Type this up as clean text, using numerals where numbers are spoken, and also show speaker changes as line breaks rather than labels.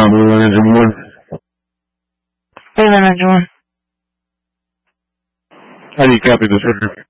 Blue Engine 1.
Blue Engine 1.
How do you copy this order?